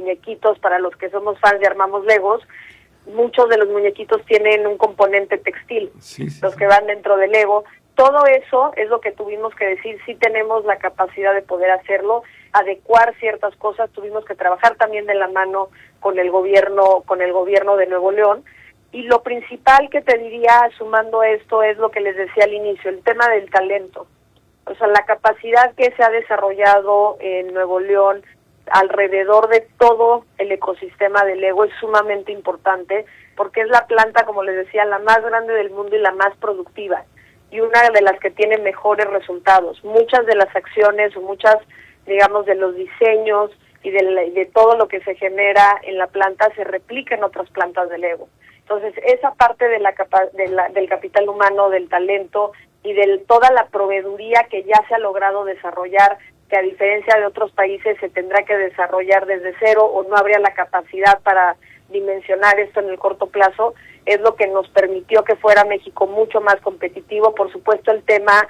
muñequitos, para los que somos fans y armamos Legos, muchos de los muñequitos tienen un componente textil, los que van dentro del Lego. Todo eso es lo que tuvimos que decir, sí tenemos la capacidad de poder hacerlo, adecuar ciertas cosas, tuvimos que trabajar también de la mano con el gobierno de Nuevo León. Y lo principal que te diría, sumando esto, es lo que les decía al inicio, el tema del talento. O sea, la capacidad que se ha desarrollado en Nuevo León alrededor de todo el ecosistema del Lego es sumamente importante, porque es la planta, como les decía, la más grande del mundo y la más productiva, y una de las que tiene mejores resultados. Muchas de las acciones o muchas, digamos, de los diseños y de todo lo que se genera en la planta se replica en otras plantas de Lego. Entonces, esa parte del capital humano, del talento y de toda la proveeduría que ya se ha logrado desarrollar, que a diferencia de otros países se tendrá que desarrollar desde cero o no habría la capacidad para dimensionar esto en el corto plazo, es lo que nos permitió que fuera México mucho más competitivo. Por supuesto, el tema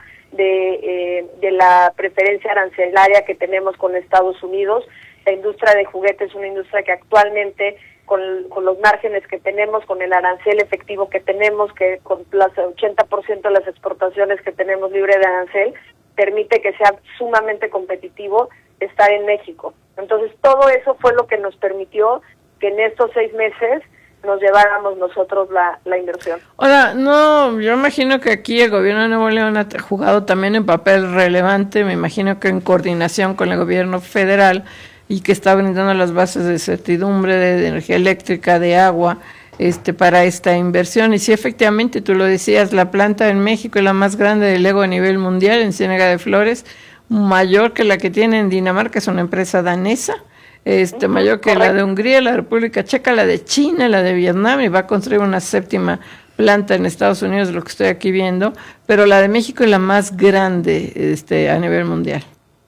de la preferencia arancelaria que tenemos con Estados Unidos. La industria de juguetes es una industria que actualmente, con los márgenes que tenemos, con el arancel efectivo que tenemos, que con las 80% de las exportaciones que tenemos libre de arancel, permite que sea sumamente competitivo estar en México. Entonces, todo eso fue lo que nos permitió que en estos 6 meses nos lleváramos nosotros la inversión. Ahora, no, yo imagino que aquí el gobierno de Nuevo León ha jugado también un papel relevante, me imagino que en coordinación con el gobierno federal, y que está brindando las bases de certidumbre de energía eléctrica, de agua, para esta inversión. Y sí, efectivamente, tú lo decías, la planta en México es la más grande de Lego a nivel mundial, en Ciénega de Flores, mayor que la que tiene en Dinamarca, es una empresa danesa, mayor que la de Hungría, la República Checa, la de China, la de Vietnam, y va a construir una 7ª planta en Estados Unidos, lo que estoy aquí viendo, pero la de México es la más grande a nivel mundial.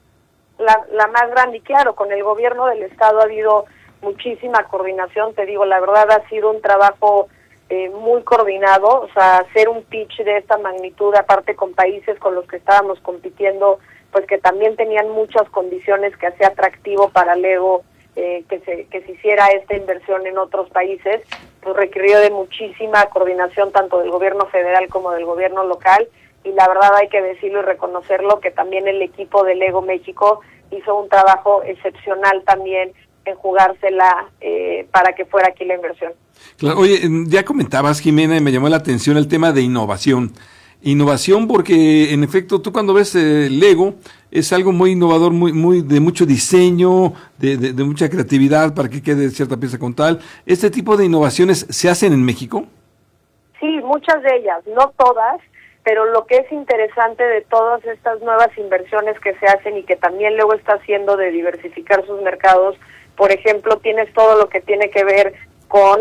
La más grande, y claro, con el gobierno del estado ha habido muchísima coordinación, te digo, la verdad ha sido un trabajo muy coordinado, o sea, hacer un pitch de esta magnitud, aparte con países con los que estábamos compitiendo, pues que también tenían muchas condiciones que hacía atractivo para Lego que se hiciera esta inversión en otros países, pues requirió de muchísima coordinación tanto del gobierno federal como del gobierno local, y la verdad hay que decirlo y reconocerlo que también el equipo de Lego México hizo un trabajo excepcional también en jugársela para que fuera aquí la inversión. Claro, oye, ya comentabas, Jimena, y me llamó la atención el tema de innovación. Innovación porque, en efecto, tú cuando ves Lego, es algo muy innovador, muy de mucho diseño, de mucha creatividad para que quede cierta pieza con tal. ¿Este tipo de innovaciones se hacen en México? Sí, muchas de ellas, no todas, pero lo que es interesante de todas estas nuevas inversiones que se hacen y que también Lego está haciendo de diversificar sus mercados, por ejemplo, tienes todo lo que tiene que ver con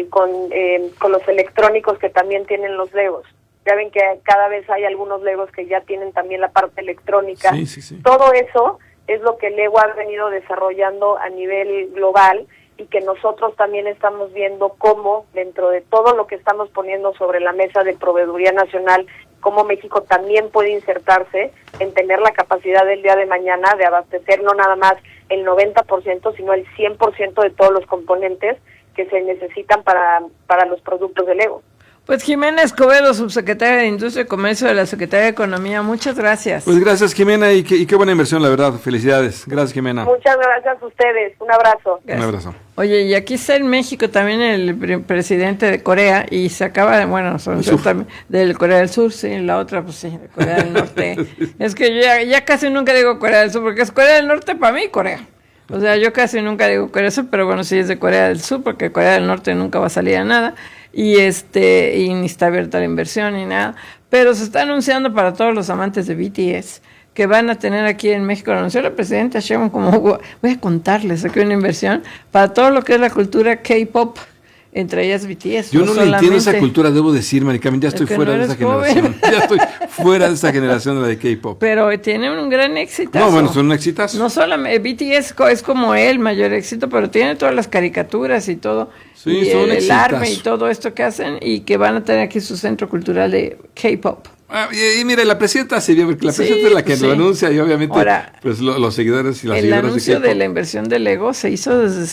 los electrónicos que también tienen los Legos. Ya ven que cada vez hay algunos Legos que ya tienen también la parte electrónica. Sí. Todo eso es lo que Lego ha venido desarrollando a nivel global y que nosotros también estamos viendo cómo, dentro de todo lo que estamos poniendo sobre la mesa de proveeduría nacional, cómo México también puede insertarse en tener la capacidad del día de mañana de abastecer no nada más el 90%, sino el 100% de todos los componentes que se necesitan para los productos de Lego. Pues Jimena Escobedo, subsecretaria de Industria y Comercio de la Secretaría de Economía, muchas gracias. Pues gracias, Jimena, y qué buena inversión, la verdad. Felicidades. Gracias, Jimena. Muchas gracias a ustedes. Un abrazo. Gracias. Un abrazo. Oye, y aquí está en México también el presidente de Corea, y se acaba de, también del Corea del Sur, sí, la otra, pues sí, de Corea del Norte. Es que yo ya casi nunca digo Corea del Sur, porque es Corea del Norte para mí, Corea. O sea, yo casi nunca digo Corea del Sur, pero bueno, sí es de Corea del Sur, porque Corea del Norte nunca va a salir a nada, y ni está abierta la inversión ni nada, pero se está anunciando para todos los amantes de BTS que van a tener aquí en México, lo anunció la presidenta Sheinbaum, como voy a contarles aquí una inversión para todo lo que es la cultura K-pop, entre ellas BTS. Yo no le entiendo esa cultura, debo decir, Mari Carmen, ya estoy fuera de esa generación. Ya estoy fuera de esa generación de la de K-pop. Pero tiene un gran éxito. No, bueno, son un exitazo. No solamente BTS es como el mayor éxito, pero tiene todas las caricaturas y todo. Sí, y son el arme y todo esto que hacen, y que van a tener aquí su centro cultural de K-pop. Y mire, la presidenta se vio, porque la presidenta es la que lo anuncia, y obviamente ahora, pues los seguidores y las seguidoras de K-pop. El anuncio de la inversión de Lego se hizo desde